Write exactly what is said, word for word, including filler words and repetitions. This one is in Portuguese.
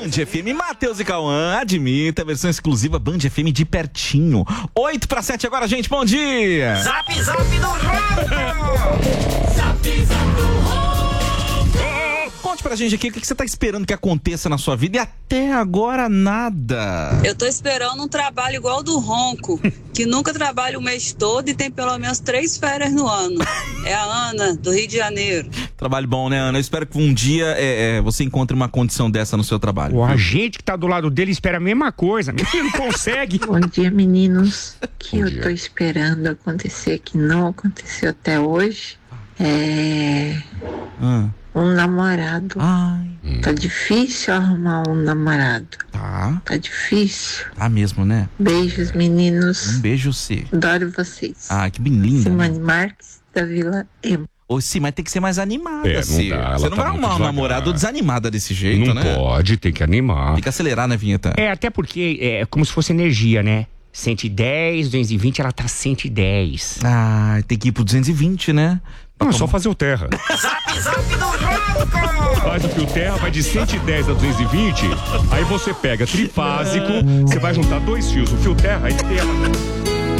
Band F M, Matheus e Cauã, admita, versão exclusiva Band F M de pertinho. oito para sete agora, gente, bom dia! Zap, zap do Ronco! Zap, zap do Ronco! Conte pra gente aqui o que você tá esperando que aconteça na sua vida e até agora nada. Eu tô esperando um trabalho igual ao do Ronco, que nunca trabalha o mês todo e tem pelo menos três férias no ano. É a Ana, do Rio de Janeiro. Trabalho bom, né, Ana? Eu espero que um dia é, é, você encontre uma condição dessa no seu trabalho. O agente que tá do lado dele espera a mesma coisa. Ele não consegue. Bom dia, meninos. O que Bom eu dia. tô esperando acontecer, que não aconteceu até hoje, é Ah. um namorado. Ai, Tá difícil arrumar um namorado. tá. Tá difícil. Tá mesmo, né? Beijos, meninos. Um beijo, C. Adoro vocês. Ah, que bem linda. Né? Simone Marques, da Vila Emo. Ô, sim, mas tem que ser mais animada, É, não C. dá, ela Você não tá vai muito arrumar um devagar. namorado desanimada desse jeito, Não né? pode, tem que animar. Tem que acelerar, né, vinheta? É, até porque é como se fosse energia, né? cento e dez, duzentos e vinte, ela tá cento e dez. Ah, tem que ir pro duzentos e vinte, né? Não, é só fazer o terra. Zap, zap do Ronco! Faz o fio terra, vai de cento e dez a duzentos e vinte, aí você pega trifásico, você vai juntar dois fios, o fio terra, aí tem ela.